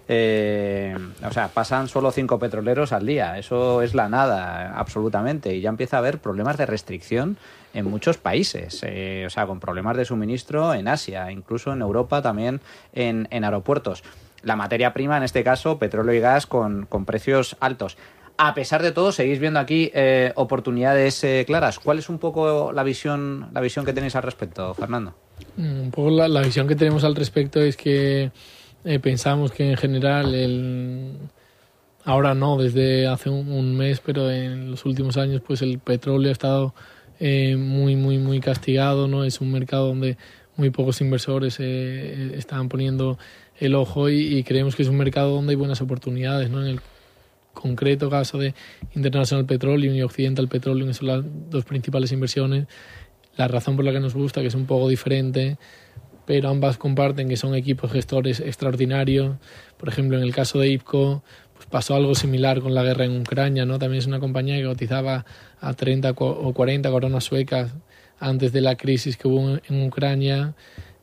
Eh, o sea, pasan solo cinco petroleros al día. Eso es la nada, absolutamente. Y ya empieza a haber problemas de restricción en muchos países. Eh, o sea, con problemas de suministro en Asia, incluso en Europa también en, en aeropuertos. La materia prima, en este caso, petróleo y gas con, con precios altos. A pesar de todo, seguís viendo aquí eh, oportunidades eh, claras. ¿Cuál es un poco la visión, la visión que tenéis al respecto, Fernando? Un poco la, la visión que tenemos al respecto es que eh, pensamos que en general, el, ahora no, desde hace un, un mes, pero en los últimos años, pues el petróleo ha estado eh, muy, muy, muy castigado, ¿no? Es un mercado donde muy pocos inversores eh, están poniendo el ojo y, y creemos que es un mercado donde hay buenas oportunidades, ¿no? En el concreto caso de International Petroleum y Occidental Petroleum, que son las dos principales inversiones, la razón por la que nos gusta, que es un poco diferente, pero ambas comparten que son equipos gestores extraordinarios. Por ejemplo, en el caso de I P C O, pues pasó algo similar con la guerra en Ucrania, ¿no? También es una compañía que cotizaba a treinta o cuarenta coronas suecas antes de la crisis que hubo en Ucrania,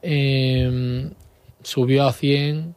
eh, subió a cien.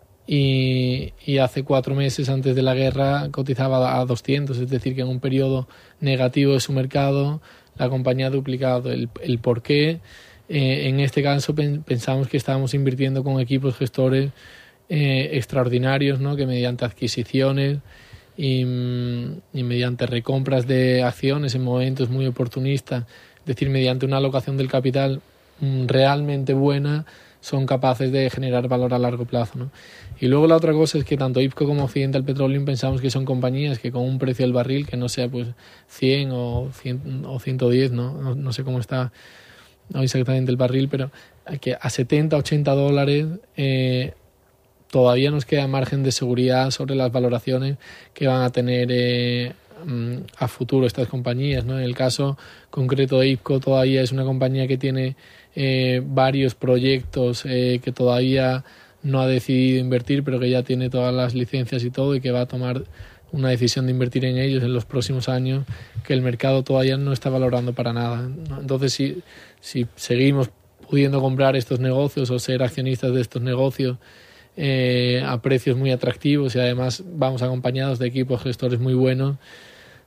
Y, y hace cuatro meses antes de la guerra cotizaba a doscientos, es decir, que en un periodo negativo de su mercado la compañía ha duplicado. El, el por qué, eh, en este caso pen, pensamos que estábamos invirtiendo con equipos gestores eh, extraordinarios, ¿no? Que mediante adquisiciones y, y mediante recompras de acciones en momentos muy oportunistas, es decir, mediante una alocación del capital mm, realmente buena, son capaces de generar valor a largo plazo, ¿no? Y luego la otra cosa es que tanto I P C O como Occidental Petroleum pensamos que son compañías que con un precio del barril que no sea pues cien o, cien o ciento diez, ¿no? No, no sé cómo está hoy exactamente el barril, pero que a setenta, ochenta dólares eh, todavía nos queda margen de seguridad sobre las valoraciones que van a tener eh, a futuro estas compañías, ¿no? En el caso concreto de I P C O todavía es una compañía que tiene eh, varios proyectos eh, que todavía no ha decidido invertir, pero que ya tiene todas las licencias y todo, y que va a tomar una decisión de invertir en ellos en los próximos años, que el mercado todavía no está valorando para nada, ¿no? Entonces, si, si seguimos pudiendo comprar estos negocios o ser accionistas de estos negocios eh, a precios muy atractivos, y además vamos acompañados de equipos gestores muy buenos,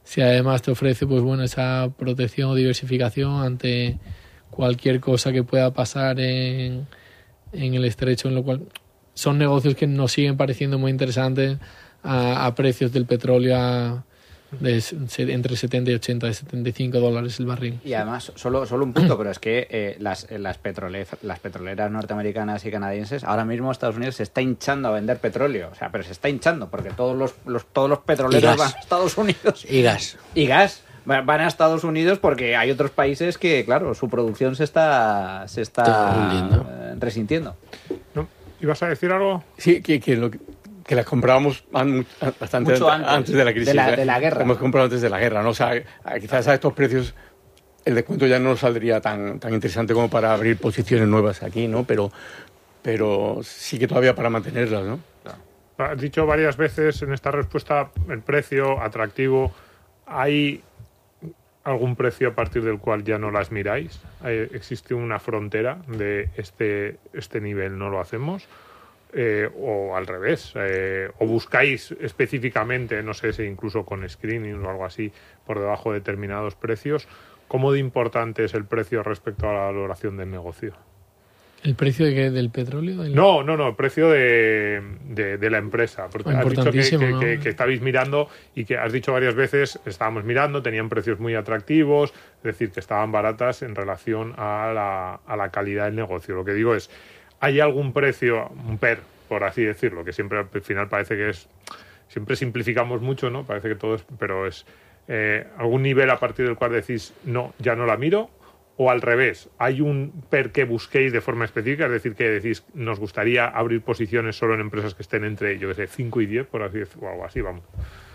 si además te ofrece pues bueno esa protección o diversificación ante cualquier cosa que pueda pasar en, en el estrecho, en lo cual son negocios que nos siguen pareciendo muy interesantes a, a precios del petróleo a, de entre setenta y ochenta, de setenta y cinco dólares el barril. Y además, solo, solo un punto, pero es que eh, las, las, petrole, las petroleras norteamericanas y canadienses, ahora mismo Estados Unidos se está hinchando a vender petróleo. O sea, pero se está hinchando porque todos los, los, todos los petroleros van a Estados Unidos. Y gas. Y gas. Van a Estados Unidos porque hay otros países que, claro, su producción se está, se está eh, resintiendo. ¿No? ¿Ibas a decir algo? Sí, que, que lo que... que las comprábamos bastante Mucho antes, antes de la crisis. De la, de la guerra. Hemos comprado antes de la guerra, ¿no? O sea, quizás a estos precios el descuento ya no nos saldría tan, tan interesante como para abrir posiciones nuevas aquí, ¿no? Pero, pero sí que todavía para mantenerlas, ¿no? Has dicho varias veces en esta respuesta el precio atractivo. ¿Hay algún precio a partir del cual ya no las miráis? ¿Existe una frontera de este, este nivel no lo hacemos? Eh, o al revés, eh, o buscáis específicamente, no sé si incluso con screening o algo así, por debajo de determinados precios. ¿Cómo de importante es el precio respecto a la valoración del negocio? ¿El precio de qué? ¿Del petróleo? ¿Del... No, no, no, el precio de, de, de la empresa. Porque has dicho que, que, ¿no? que, que estabais mirando y que has dicho varias veces, estábamos mirando, tenían precios muy atractivos, es decir, que estaban baratas en relación a la, a la calidad del negocio. Lo que digo es, ¿hay algún precio, un P E R, por así decirlo, que siempre al final parece que es, siempre simplificamos mucho, ¿no? Parece que todo es, pero es eh, algún nivel a partir del cual decís, no, ya no la miro, o al revés, ¿hay un P E R que busquéis de forma específica? Es decir, que decís, nos gustaría abrir posiciones solo en empresas que estén entre, yo qué sé, cinco y diez, por así decirlo, o algo así, vamos.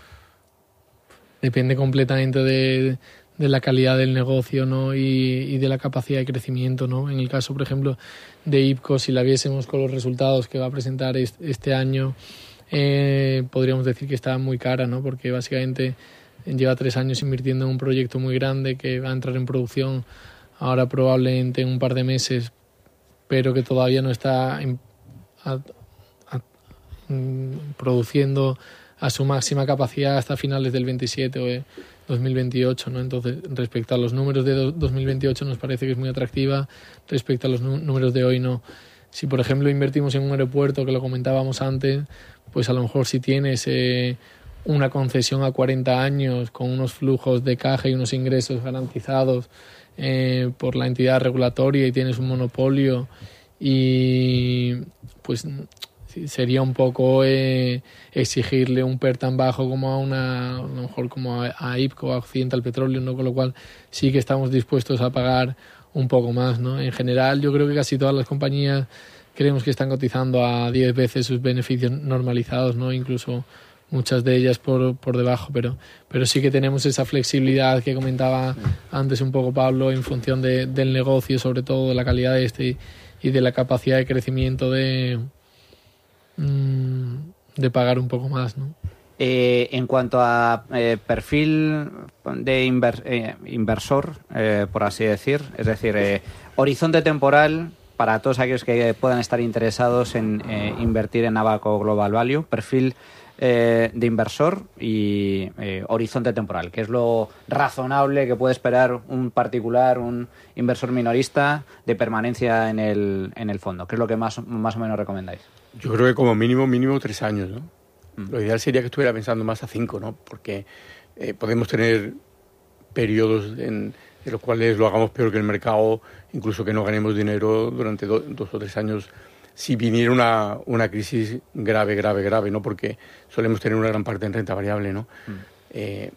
Depende completamente de... de la calidad del negocio, ¿no? y, y de la capacidad de crecimiento, ¿no? En el caso, por ejemplo, de I P C O, si la viésemos con los resultados que va a presentar este, este año, eh, podríamos decir que está muy cara, ¿no? Porque básicamente lleva tres años invirtiendo en un proyecto muy grande que va a entrar en producción ahora probablemente en un par de meses, pero que todavía no está en, a, a, mm, produciendo a su máxima capacidad hasta finales del veintisiete o de dos mil veintiocho, ¿no? Entonces, respecto a los números de dos mil veintiocho nos parece que es muy atractiva, respecto a los números de hoy no. Si, por ejemplo, invertimos en un aeropuerto, que lo comentábamos antes, pues a lo mejor si tienes eh, una concesión a cuarenta años con unos flujos de caja y unos ingresos garantizados eh, por la entidad regulatoria y tienes un monopolio y pues sería un poco eh, exigirle un P E R tan bajo como a una, a lo mejor como a, a I P C O, a Occidental Petroleum, ¿no? Con lo cual sí que estamos dispuestos a pagar un poco más, ¿no? En general, yo creo que casi todas las compañías creemos que están cotizando a diez veces sus beneficios normalizados, ¿no? Incluso muchas de ellas por, por debajo, pero, pero sí que tenemos esa flexibilidad que comentaba antes un poco Pablo en función de, del negocio, sobre todo de la calidad de este y de la capacidad de crecimiento de, de pagar un poco más, ¿no? Eh, en cuanto a eh, perfil de inver, eh, inversor, eh, por así decir, es decir, eh, horizonte temporal para todos aquellos que puedan estar interesados en eh, invertir en Abaco Global Value, perfil eh, de inversor y eh, horizonte temporal, que es lo razonable que puede esperar un particular, un inversor minorista de permanencia en el, en el fondo. ¿Qué es lo que más, más o menos recomendáis? Yo creo que como mínimo, mínimo tres años, ¿no? Lo ideal sería que estuviera pensando más a cinco, ¿no? Porque eh, podemos tener periodos en, en los cuales lo hagamos peor que el mercado, incluso que no ganemos dinero durante do, dos o tres años, si viniera una, una crisis grave, grave, grave, ¿no? Porque solemos tener una gran parte en renta variable, ¿no? Mm. Eh,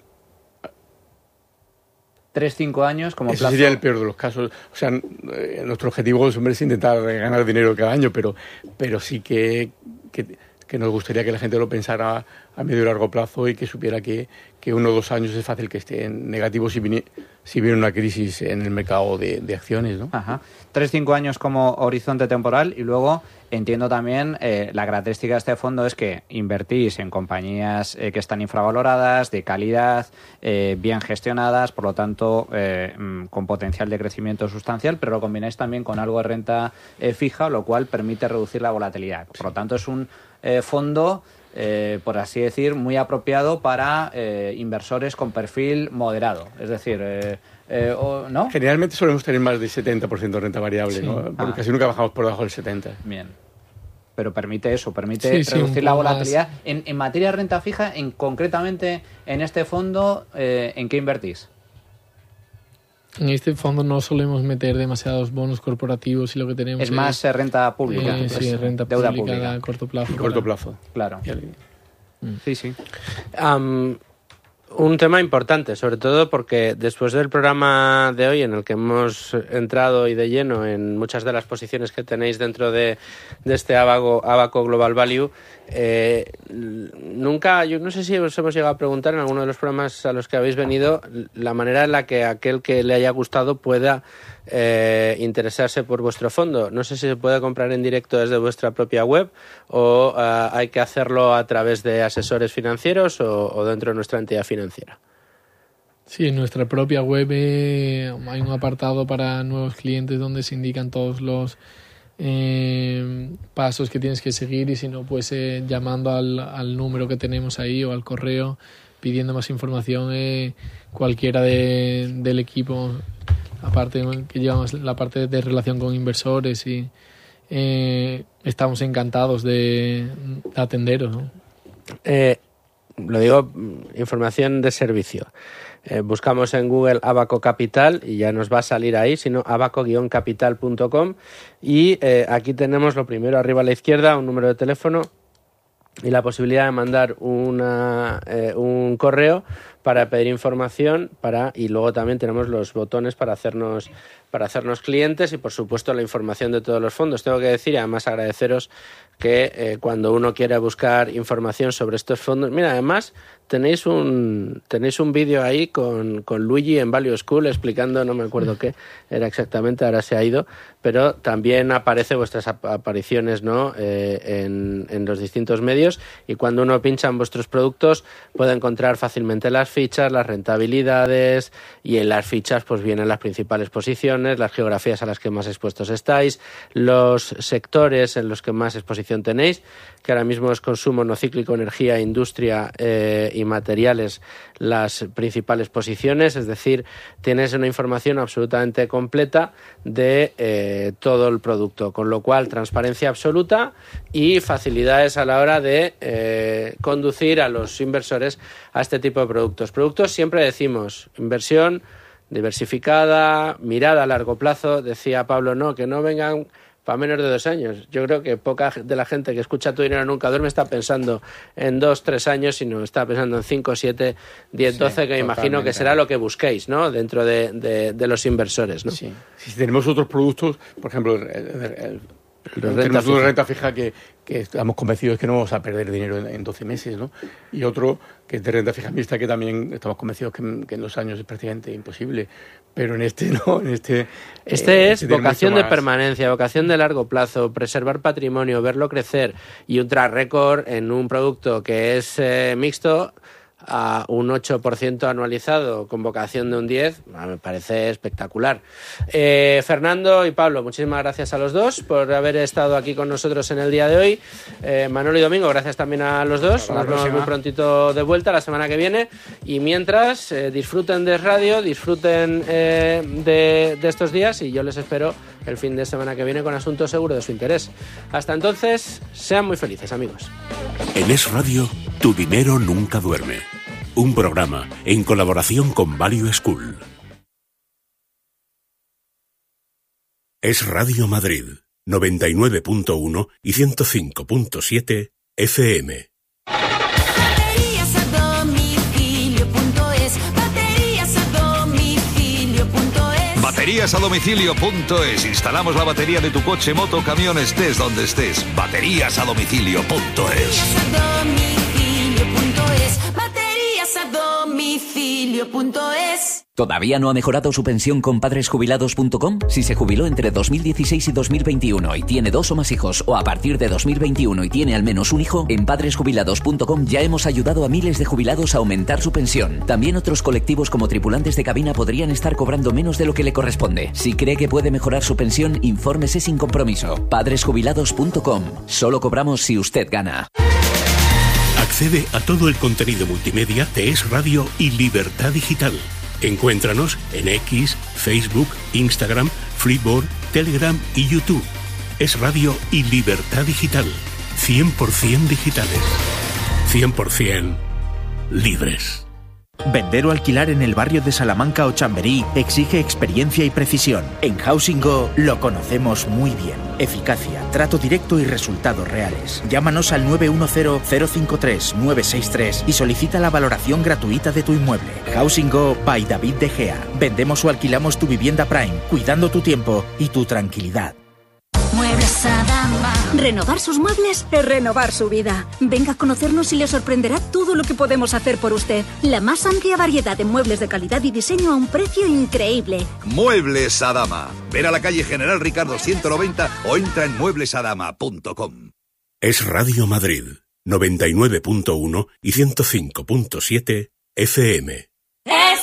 Tres, cinco años como ese plazo. Sería el peor de los casos. O sea, eh, nuestro objetivo hombre, es intentar ganar dinero cada año, pero, pero sí que... que que nos gustaría que la gente lo pensara a medio y largo plazo y que supiera que, que uno o dos años es fácil que esté en negativo si viene, si viene una crisis en el mercado de, de acciones, ¿no? Ajá. Tres, cinco años como horizonte temporal y luego entiendo también eh, la característica de este fondo es que invertís en compañías eh, que están infravaloradas, de calidad, eh, bien gestionadas, por lo tanto eh, con potencial de crecimiento sustancial, pero lo combináis también con algo de renta eh, fija, lo cual permite reducir la volatilidad. Por lo tanto es un Eh, fondo eh, por así decir, muy apropiado para eh, inversores con perfil moderado. Es decir, eh, eh, o, ¿no? Generalmente solemos tener más del setenta por ciento de renta variable, sí. ¿no? Porque ah. casi nunca bajamos por debajo del setenta por ciento. Bien. Pero permite eso, permite sí, reducir sí, la volatilidad. En, en materia de renta fija, en concretamente en este fondo, eh, ¿en qué invertís? En este fondo no solemos meter demasiados bonos corporativos y lo que tenemos es... Es más eh, renta pública. Eh, sí, es renta deuda pública, pública a corto plazo. A corto plazo. Claro. Mm. Sí, sí. Um, un tema importante, sobre todo porque después del programa de hoy, en el que hemos entrado y de lleno en muchas de las posiciones que tenéis dentro de, de este Abaco, Abaco Global Value, eh, nunca, yo no sé si os hemos llegado a preguntar en alguno de los programas a los que habéis venido la manera en la que aquel que le haya gustado pueda eh, interesarse por vuestro fondo. No sé si se puede comprar en directo desde vuestra propia web o uh, hay que hacerlo a través de asesores financieros o, o dentro de nuestra entidad financiera. Sí, en nuestra propia web eh, hay un apartado para nuevos clientes donde se indican todos los eh, pasos que tienes que seguir y si no, pues eh, llamando al, al número que tenemos ahí o al correo pidiendo más información, eh, cualquiera de, del equipo, aparte que llevamos la parte de relación con inversores y eh, estamos encantados de, de atenderos, ¿no? Eh, lo digo, información de servicio. Eh, buscamos en Google Abaco Capital y ya nos va a salir ahí, sino abaco guion capital punto com y eh, aquí tenemos lo primero arriba a la izquierda, un número de teléfono y la posibilidad de mandar una, eh, un correo para pedir información para y luego también tenemos los botones para hacernos para hacernos clientes y por supuesto la información de todos los fondos. Tengo que decir y además agradeceros que eh, cuando uno quiere buscar información sobre estos fondos, mira, además tenéis un tenéis un vídeo ahí con, con Luigi en Value School explicando, no me acuerdo qué era exactamente, ahora se ha ido, pero también aparece vuestras ap- apariciones, ¿no? Eh, en, en los distintos medios y cuando uno pincha en vuestros productos puede encontrar fácilmente las fichas, las rentabilidades y en las fichas pues vienen las principales posiciones, las geografías a las que más expuestos estáis, los sectores en los que más exposición tenéis, que ahora mismo es consumo no cíclico, energía, industria eh, y materiales, las principales posiciones, es decir, tienes una información absolutamente completa de eh, todo el producto, con lo cual transparencia absoluta y facilidades a la hora de eh, conducir a los inversores a este tipo de productos. Productos siempre decimos, inversión diversificada, mirada a largo plazo, decía Pablo, no, que no vengan para menos de dos años. Yo creo que poca de la gente que escucha Tu Dinero Nunca Duerme está pensando en dos, tres años, sino está pensando en cinco, siete, diez, doce, sí, que me imagino que será lo que busquéis, ¿no? Dentro de, de, de los inversores, ¿no? Sí. Si tenemos otros productos, por ejemplo, el, el, el, tenemos una renta fija que, que estamos convencidos que no vamos a perder dinero en, en doce meses, ¿no? Y otro que es de renta fija mixta que también estamos convencidos que, que en dos años es prácticamente imposible. Pero en este no, en este... Este eh, es vocación de permanencia, vocación de largo plazo, preservar patrimonio, verlo crecer y un track record en un producto que es eh, mixto a un ocho por ciento anualizado con vocación de un diez por ciento, me parece espectacular. Eh, Fernando y Pablo, muchísimas gracias a los dos por haber estado aquí con nosotros en el día de hoy. Eh, Manolo y Domingo, gracias también a los dos. Nos vemos muy prontito de vuelta la semana que viene. Y mientras, eh, disfruten de radio, disfruten eh, de, de estos días y yo les espero el fin de semana que viene con asuntos seguros de su interés. Hasta entonces, sean muy felices, amigos. En Es Radio, Tu Dinero Nunca Duerme. Un programa en colaboración con Value School. Es Radio Madrid, noventa y nueve punto uno y ciento cinco punto siete F M. Baterías a domicilio punto es. Baterías a domicilio punto es. Baterías a domicilio punto es. Instalamos la batería de tu coche, moto, camión, estés donde estés. Baterías a domicilio punto es. Baterías a domicilio punto es. Baterías a domicilio punto es. ¿Todavía no ha mejorado su pensión con padres jubilados punto com? Si se jubiló entre dos mil dieciséis y dos mil veintiuno y tiene dos o más hijos, o a partir de dos mil veintiuno y tiene al menos un hijo, en padres jubilados punto com ya hemos ayudado a miles de jubilados a aumentar su pensión. También otros colectivos como tripulantes de cabina podrían estar cobrando menos de lo que le corresponde. Si cree que puede mejorar su pensión, infórmese sin compromiso. padres jubilados punto com. Solo cobramos si usted gana. Accede a todo el contenido multimedia de Es Radio y Libertad Digital. Encuéntranos en X, Facebook, Instagram, Flipboard, Telegram y YouTube. Es Radio y Libertad Digital. cien por ciento digitales. cien por ciento libres. Vender o alquilar en el barrio de Salamanca o Chamberí exige experiencia y precisión. En Housing Go lo conocemos muy bien. Eficacia, trato directo y resultados reales. Llámanos al nueve uno cero, cero cinco tres, nueve seis tres y solicita la valoración gratuita de tu inmueble. Housing Go by David De Gea. Vendemos o alquilamos tu vivienda Prime, cuidando tu tiempo y tu tranquilidad. Muebles Adama. Renovar sus muebles es renovar su vida. Venga a conocernos y le sorprenderá todo lo que podemos hacer por usted. La más amplia variedad de muebles de calidad y diseño a un precio increíble. Muebles Adama. Ven a la calle General Ricardo ciento noventa o entra en muebles adama punto com. Es Radio Madrid, noventa y nueve punto uno y ciento cinco punto siete F M.